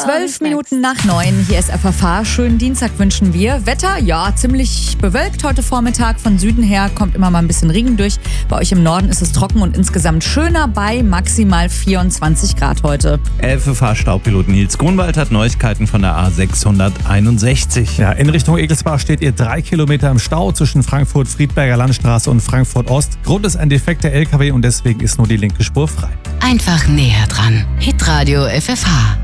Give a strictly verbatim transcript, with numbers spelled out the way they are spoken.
Zwölf Minuten nach neun, hier ist F F H. Schönen Dienstag wünschen wir. Wetter, ja, ziemlich bewölkt heute Vormittag. Von Süden her kommt immer mal ein bisschen Regen durch. Bei euch im Norden ist es trocken und insgesamt schöner bei maximal vierundzwanzig Grad heute. F F H-Staupilot Nils Grunwald hat Neuigkeiten von der A sechshunderteinundsechzig. Ja, in Richtung Egelsbach steht ihr drei Kilometer im Stau zwischen Frankfurt-Friedberger Landstraße und Frankfurt-Ost. Grund ist ein defekter L K W und deswegen ist nur die linke Spur frei. Einfach näher dran. Hitradio F F H.